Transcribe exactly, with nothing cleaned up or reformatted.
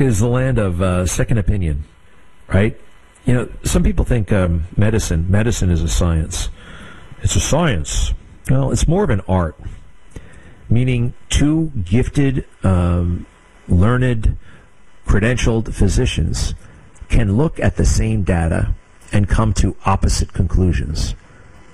America is the land of uh, second opinion, right? You know, some people think um, medicine, medicine is a science. It's a science. Well, it's more of an art, meaning two gifted, um, learned, credentialed physicians can look at the same data and come to opposite conclusions.